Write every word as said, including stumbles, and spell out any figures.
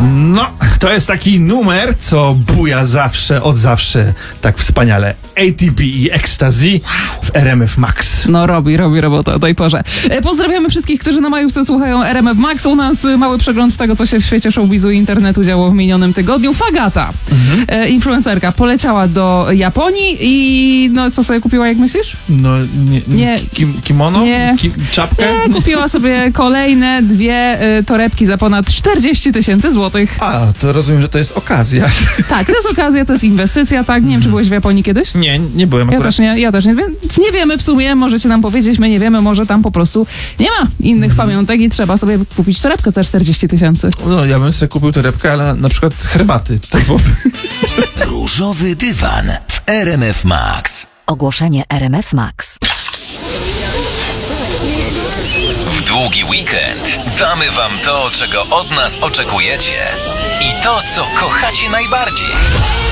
No, to jest taki numer, co buja zawsze, od zawsze tak wspaniale. A T P i Ecstasy w R M F Max. No robi, robi robotę o tej porze. E, Pozdrawiamy wszystkich, którzy na majówce słuchają R M F Max. U nas e, mały przegląd tego, co się w świecie showbizu i internetu działo w minionym tygodniu. Fagata, mhm. e, influencerka, poleciała do Japonii i no co sobie kupiła, jak myślisz? No, nie, Nie. Kim, kimono? Nie. Ki, czapkę? Nie, kupiła sobie kolejne dwie e, torebki za ponad czterdzieści tysięcy złotych. A, to rozumiem, że to jest okazja. Tak, to jest okazja, to jest inwestycja, tak? Nie wiem, czy byłeś w Japonii kiedyś? Nie, nie byłem Ja akurat. też nie, ja też nie, więc nie wiemy w sumie, możecie nam powiedzieć, my nie wiemy, może tam po prostu nie ma innych Mhm. pamiątek i trzeba sobie kupić torebkę za czterdzieści tysięcy. No, ja bym sobie kupił torebkę, ale na przykład herbaty. To byłoby... Różowy dywan w R M F Max. Ogłoszenie R M F Max. W długi weekend damy wam to, czego od nas oczekujecie i to, co kochacie najbardziej.